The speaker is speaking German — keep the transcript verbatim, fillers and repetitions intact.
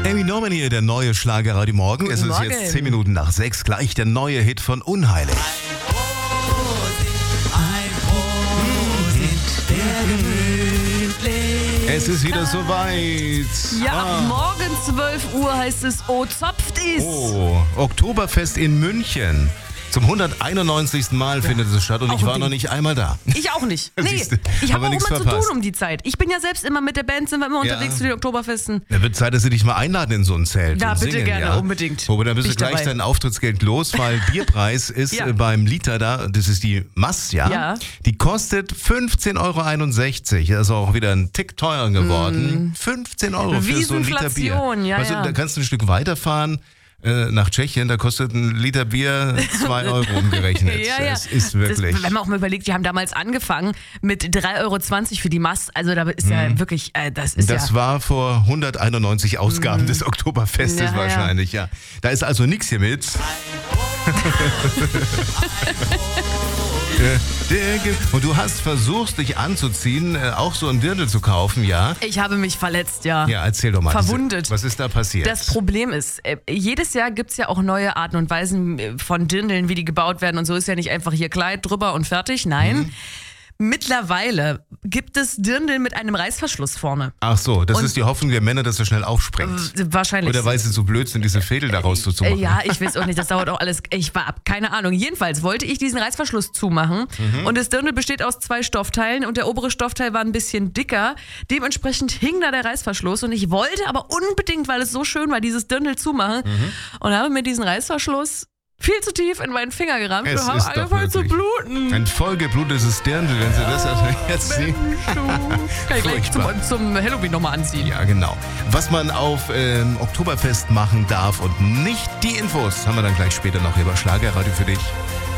Amy Norman hier, der neue Schlager Radio Morgen. Guten es ist Morgen. jetzt zehn Minuten nach sechs, gleich der neue Hit von Unheilig. Es ist wieder soweit. Ja, Ah. morgen zwölf Uhr heißt es, oh, zopft ist. Oh, Oktoberfest in München. Zum hunderteinundneunzigsten Mal findet es statt und Auch ich ein war Ding. noch nicht einmal da. Ich auch nicht. Nee, Siehste, ich haben habe wir auch nichts immer zu verpasst. tun um die Zeit. Ich bin ja selbst immer mit der Band, sind wir immer Ja. unterwegs zu den Oktoberfesten. Da wird Zeit, dass sie dich mal einladen in so ein Zelt. Ja, und bitte singen, gerne, ja. unbedingt. Wobei, dann bist Bin du ich gleich dabei. dein Auftrittsgeld los, weil Bierpreis ist Ja. äh, beim Liter da, das ist die Mass, ja? Ja. Die kostet fünfzehn Euro einundsechzig. Das ist auch wieder ein Tick teurer geworden. fünfzehn Euro für so ein Liter Bier. Wiesenflation, ja, weißt du, ja. da kannst du ein Stück weiterfahren. äh, Nach Tschechien, da kostet ein Liter Bier zwei Euro umgerechnet. Ja, ja. Das ist wirklich. Das, wenn man auch mal überlegt, die haben damals angefangen mit drei Euro zwanzig für die Mast. Also da ist ja wirklich, äh, das ist Das ja... war vor hunderteinundneunzig Ausgaben des Oktoberfestes Ja, ja. wahrscheinlich, ja. Da ist also nichts hier mit. Und du hast versucht, dich anzuziehen, äh, auch so ein Dirndl zu kaufen, ja? Ich habe mich verletzt, ja. Ja, erzähl doch mal. Verwundet. Was ist da passiert? Das Problem ist, äh, jedes Jahr gibt es ja auch neue Arten und Weisen äh, von Dirndeln, wie die gebaut werden. Und so ist ja nicht einfach hier Kleid drüber und fertig. Nein. Mhm. Mittlerweile gibt es Dirndl mit einem Reißverschluss vorne. Ach so, das Und- ist die Hoffnung der Männer, dass er schnell aufspringt. Äh, Wahrscheinlich. Oder weil sie so blöd sind, diese Fädel daraus so zu Äh, machen. Ja, ich weiß auch nicht, das dauert auch alles. Ich war ab, keine Ahnung. Jedenfalls wollte ich diesen Reißverschluss zumachen Mhm. und das Dirndl besteht aus zwei Stoffteilen und der obere Stoffteil war ein bisschen dicker. Dementsprechend hing da der Reißverschluss und ich wollte aber unbedingt, weil es so schön war, dieses Dirndl zumachen Mhm. und habe mir diesen Reißverschluss viel zu tief in meinen Finger gerammt Es und habe ist doch angefangen zu wirklich bluten. Ein vollgeblutetes Dirndl, wenn sie das jetzt sehen. Mensch, du. Kann ich gleich zum, Furchtbar. zum Halloween nochmal anziehen. Ja, genau. Was man auf ähm, Oktoberfest machen darf und nicht, die Infos haben wir dann gleich später noch über Schlagerradio für dich.